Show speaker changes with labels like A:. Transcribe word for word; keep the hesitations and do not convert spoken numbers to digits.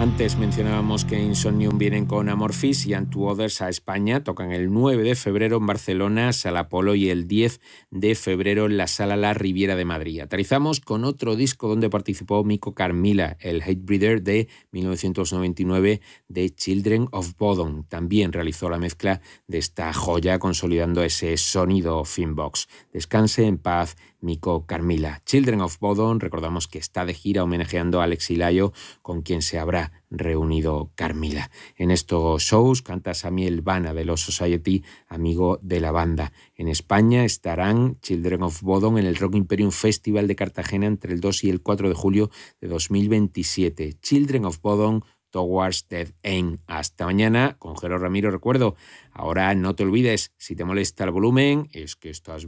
A: Antes mencionábamos que Insomnium vienen con Amorphis y And Two Others a España. Tocan el nueve de febrero en Barcelona, Sala Apolo, y el diez de febrero en la Sala La Riviera de Madrid. Aterrizamos con otro disco donde participó Miko Karmila, el Hatebreeder de mil novecientos noventa y nueve de Children of Bodom. También realizó la mezcla de esta joya, consolidando ese sonido Finbox. Descanse en paz, Miko Karmila. Children of Bodom, recordamos que está de gira homenajeando a Alex Ilayo, con quien se habrá reunido Karmila. En estos shows canta Samuel Bana de los Society, amigo de la banda. En España estarán Children of Bodom en el Rock Imperium Festival de Cartagena entre el dos y el cuatro de julio de dos mil veintisiete. Children of Bodom, Towards Dead End. Hasta mañana con Jero Ramiro. Recuerdo, ahora no te olvides, si te molesta el volumen, es que estás